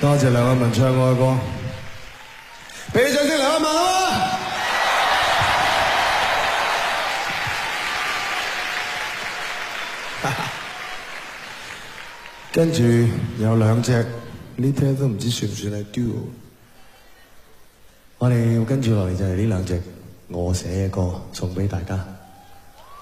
多謝梁漢文唱我嘅歌，俾掌聲梁漢文啊！跟住有兩隻呢啲都唔知算唔算係 duo， 我哋跟住落嚟就係呢兩隻我寫嘅歌送俾大家。